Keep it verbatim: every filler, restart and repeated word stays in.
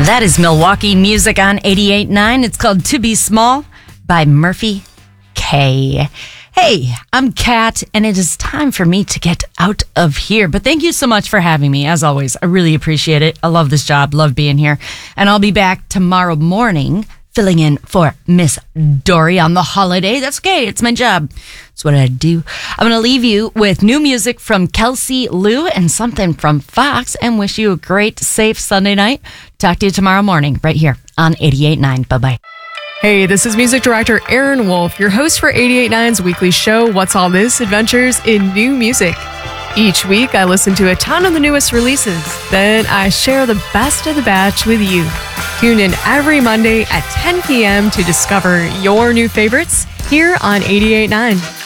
That is Milwaukee music on eighty-eight point nine. It's called To Be Small by Murphy K. Hey, I'm Kat, and it is time for me to get out of here. But thank you so much for having me, as always. I really appreciate it. I love this job, love being here. And I'll be back tomorrow morning filling in for Miss Dory on the holiday. That's okay. It's my job. It's what I do. I'm going to leave you with new music from Kelsey Lou and something from Fox and wish you a great, safe Sunday night. Talk to you tomorrow morning right here on eighty-eight point nine. Bye-bye. Hey, this is music director Aaron Wolf, your host for eighty-eight point nine's weekly show, What's All This? Adventures in New Music. Each week, I listen to a ton of the newest releases. Then I share the best of the batch with you. Tune in every Monday at ten p.m. to discover your new favorites here on eighty-eight point nine.